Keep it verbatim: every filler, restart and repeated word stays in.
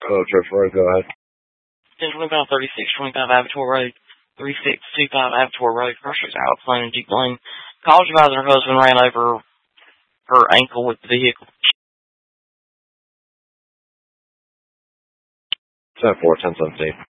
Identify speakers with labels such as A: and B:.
A: Hello, Trip Road, go ahead.
B: ten twenty-five, thirty-six twenty-five Avatar Road, thirty-six twenty-five Avatar Road, First Alex Lane and Jeep Lane. Calls advising her husband ran over her ankle with the vehicle.
A: ten four, ten seventeen.